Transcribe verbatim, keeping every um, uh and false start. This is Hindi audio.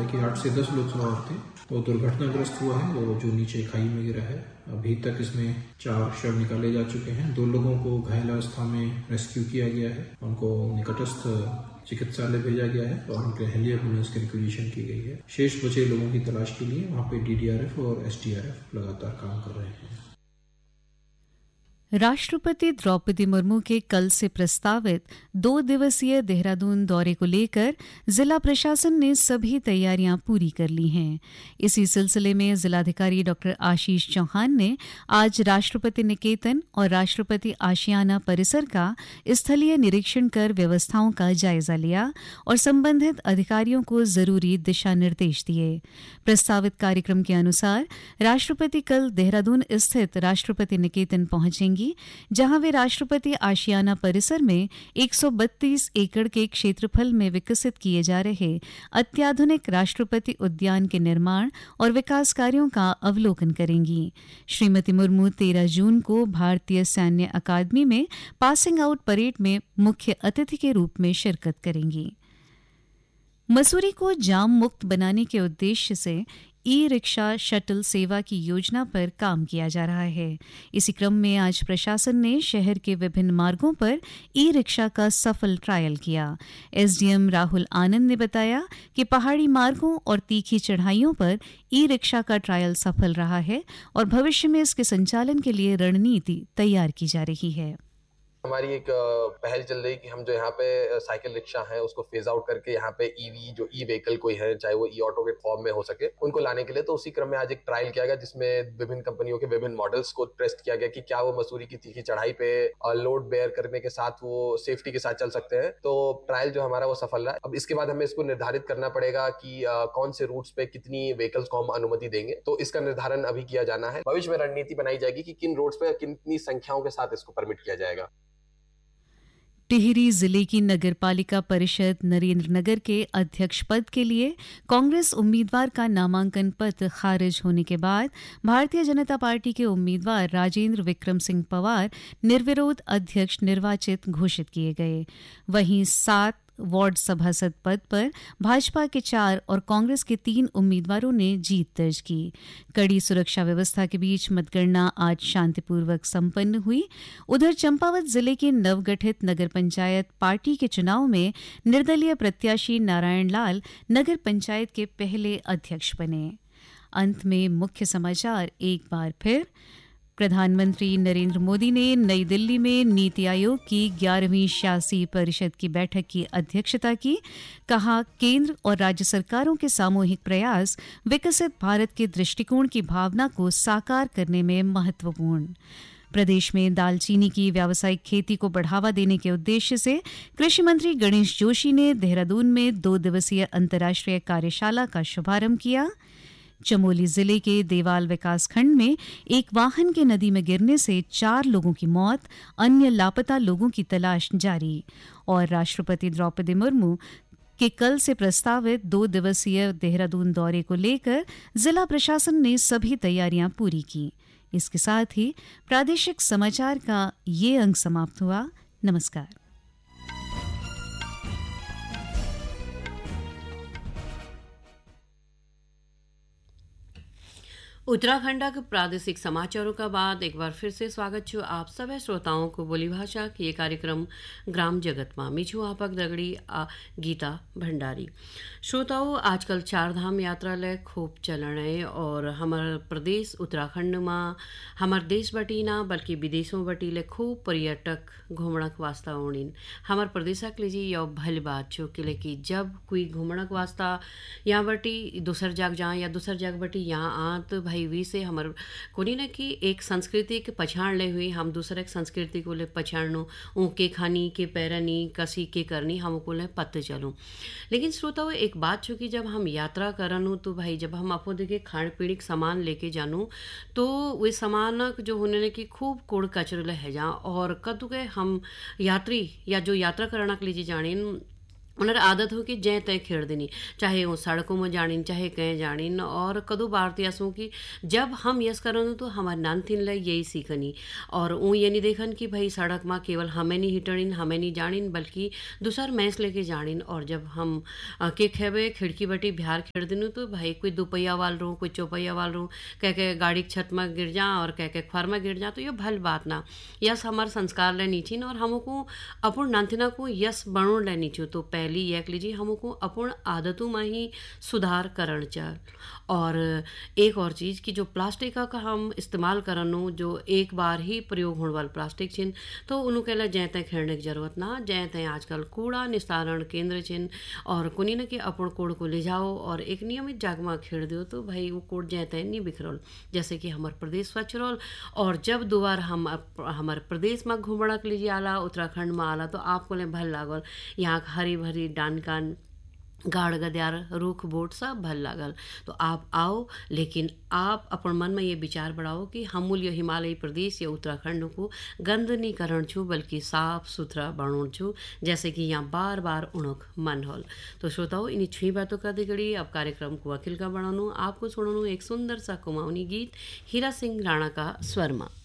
हालांकि आठ से दस लोग सवार थे। वो दुर्घटनाग्रस्त हुआ है, वो जो नीचे खाई में गिरा है। अभी तक इसमें चार शव निकाले जा चुके हैं। दो लोगों को घायल अवस्था में रेस्क्यू किया गया है, उनको निकटस्थ चिकित्सालय भेजा गया है और उनके हेली एम्बुलेंस की रिक्विजिशन की गई है। शेष बचे लोगों की तलाश के लिए वहाँ पे डीडीआरएफ और एसडीआरएफ लगातार काम कर रहे हैं। राष्ट्रपति द्रौपदी मुर्मू के कल से प्रस्तावित दो दिवसीय देहरादून दौरे को लेकर जिला प्रशासन ने सभी तैयारियां पूरी कर ली हैं। इसी सिलसिले में जिलाधिकारी डॉक्टर आशीष चौहान ने आज राष्ट्रपति निकेतन और राष्ट्रपति आशियाना परिसर का स्थलीय निरीक्षण कर व्यवस्थाओं का जायजा लिया और संबंधित अधिकारियों को जरूरी दिशा निर्देश दिए। प्रस्तावित कार्यक्रम के अनुसार राष्ट्रपति कल देहरादून स्थित राष्ट्रपति निकेतन पहुंचेंगे, जहां वे राष्ट्रपति आशियाना परिसर में एक सौ बत्तीस एकड़ के क्षेत्रफल में विकसित किए जा रहे अत्याधुनिक राष्ट्रपति उद्यान के निर्माण और विकास कार्यों का अवलोकन करेंगी। श्रीमती मुर्मू तेरह जून को भारतीय सैन्य अकादमी में पासिंग आउट परेड में मुख्य अतिथि के रूप में शिरकत करेंगी। मसूरी को जाम मुक्त बनाने के उद्देश्य से ई रिक्शा शटल सेवा की योजना पर काम किया जा रहा है। इसी क्रम में आज प्रशासन ने शहर के विभिन्न मार्गों पर ई रिक्शा का सफल ट्रायल किया। एसडीएम राहुल आनंद ने बताया कि पहाड़ी मार्गों और तीखी चढ़ाइयों पर ई रिक्शा का ट्रायल सफल रहा है और भविष्य में इसके संचालन के लिए रणनीति तैयार की जा रही है। हमारी एक पहल चल रही कि हम जो यहाँ पे साइकिल रिक्शा हैं उसको फेज आउट करके यहाँ पे ईवी जो ई व्हीकल कोई है, चाहे वो ई ऑटो के फॉर्म में हो सके, उनको लाने के लिए। तो उसी क्रम में आज एक ट्रायल किया गया जिसमें विभिन्न कंपनियों के विभिन्न मॉडल्स को टेस्ट किया गया कि क्या वो मसूरी की तीखी चढ़ाई पे लोड बेयर करने के साथ वो सेफ्टी के साथ चल सकते हैं। तो ट्रायल जो हमारा वो सफल रहा। अब इसके बाद हमें इसको निर्धारित करना पड़ेगा कि कौन से रूट्स पे कितनी व्हीकल्स को हम अनुमति देंगे। तो इसका निर्धारण अभी किया जाना है। भविष्य में रणनीति बनाई जाएगी कि किन रोड्स पे कितनी संख्याओं के साथ इसको परमिट किया जाएगा। टिहरी जिले की नगरपालिका परिषद नरेंद्रनगर के अध्यक्ष पद के लिए कांग्रेस उम्मीदवार का नामांकन पत्र खारिज होने के बाद भारतीय जनता पार्टी के उम्मीदवार राजेंद्र विक्रम सिंह पवार निर्विरोध अध्यक्ष निर्वाचित घोषित किए गए। वहीं सात वार्ड सभासद पद पर भाजपा के चार और कांग्रेस के तीन उम्मीदवारों ने जीत दर्ज की। कड़ी सुरक्षा व्यवस्था के बीच मतगणना आज शांतिपूर्वक संपन्न हुई। उधर चंपावत जिले के नवगठित नगर पंचायत पार्टी के चुनाव में निर्दलीय प्रत्याशी नारायण लाल नगर पंचायत के पहले अध्यक्ष बने। अंत में मुख्य समाचार एक बार फिर। प्रधानमंत्री नरेंद्र मोदी ने नई दिल्ली में नीति आयोग की ग्यारहवीं शासी परिषद की बैठक की अध्यक्षता की। कहा, केंद्र और राज्य सरकारों के सामूहिक प्रयास विकसित भारत के दृष्टिकोण की भावना को साकार करने में महत्वपूर्ण। प्रदेश में दालचीनी की व्यावसायिक खेती को बढ़ावा देने के उद्देश्य से कृषि मंत्री गणेश जोशी ने देहरादून में दो दिवसीय अंतर्राष्ट्रीय कार्यशाला का शुभारंभ किया। चमोली जिले के देवाल विकास खंड में एक वाहन के नदी में गिरने से चार लोगों की मौत, अन्य लापता लोगों की तलाश जारी। और राष्ट्रपति द्रौपदी मुर्मू के कल से प्रस्तावित दो दिवसीय देहरादून दौरे को लेकर जिला प्रशासन ने सभी तैयारियां पूरी की। इसके साथ ही प्रादेशिक समाचार का ये अंक समाप्त हुआ। नमस्कार। उत्तराखंड के प्रादेशिक समाचारों का बाद एक बार फिर से स्वागत छू आप सभी श्रोताओं को बोली भाषा के ये कार्यक्रम ग्राम जगत में मी छू आपक दगड़ी आ गीता भंडारी। श्रोताओं, आजकल चार धाम यात्रा ले खूब चलन है और हमार प्रदेश उत्तराखंड में हमार देश बटी ना बल्कि विदेशों बटी ले खूब पर्यटक घूमणक वास्ता ओणीन। हमार प्रदेशक लीजिए यह भली बात छो कि लेकि जब कोई घूमणक वास्ता यहाँ बटी दूसर जग जाए या दूसर जग बटी यहाँ आ तो भाई वी से हमर कोनी ना कि एक संस्कृति के पछाण ले हुई हम दूसरे संस्कृति को ले पछाणनु ऊके खानी के पैरनी कसी के करनी हम को ले पत्ते चलूं। लेकिन श्रोताओं, एक बात छो कि जब हम यात्रा करनु तो भाई जब हम अपो देखे खाण पीणिक सामान लेके जानू तो वे सामान जो होने की खूब कूड़ कचरे है जा और कदू के हम यात्री या जो यात्रा करना के लीजिए जाने उनर आदत हो कि जय तय खेड़ देनी, चाहे वो सड़कों में जानिन चाहे कहीं जानिन। और कदू भारतीय असों की जब हम यस करन तो हमार नानथिन ला यही सीखनी। और वो ये नहीं देखन कि भाई सड़क में केवल हमें नहीं हिटनिन हमें नहीं जानिन बल्कि दूसर मैंस लेके जानिन। और जब हम आ, के खेबे खिड़की बटी बिहार खेड़ दिनू तो भाई कोई दोपहिया वाल रो कोई चौपहिया वाल रो कह के गाड़ी के छत में गिर जा और कह के खर में गिर जा, तो ये भल बात ना। यस हमार संस्कार ले नीचिन और हमको अपन नानथिना को यस बनोड़ ले नीचो। तो पहले एक लीजिए हमको अपन आदतों में ही सुधार करण चाह। और एक और चीज़ कि जो प्लास्टिक का हम इस्तेमाल करनो जो एक बार ही प्रयोग होने वाला प्लास्टिक छिन, तो उन्होंने कहला जय तय खेड़ने की जरूरत ना। जय तय आजकल कूड़ा निस्तारण केंद्र छिन और कुनी न कि अपन कूड़ को ले जाओ और एक नियमित जाग में खेड़ दो, तो भाई वो कूड़ जय तय नहीं बिखरल। जैसे कि हमारे प्रदेश स्वच्छ रोल। और जब दोबार हम हमारे प्रदेश में घूमना के लिए आला उत्तराखंड में आला तो आपको ले भल लागल, यहाँ हरी भरी डानकान गाड़ गद्यार रूख बोट सब भल लागल। तो आप आओ, लेकिन आप अपन मन में ये विचार बढ़ाओ कि हमूल ये हिमालयी प्रदेश या उत्तराखंड को गंद नहीं करण छू बल्कि साफ सुथरा बनोड़ छू, जैसे कि यहाँ बार बार उणक मन होल। तो श्रोताओ इन छुई बातों का दिगड़ी अब कार्यक्रम को अखिल का बनानो आपको सुनानो एक सुंदर सा कुमाऊनी गीत हीरा सिंह राणा का स्वर में।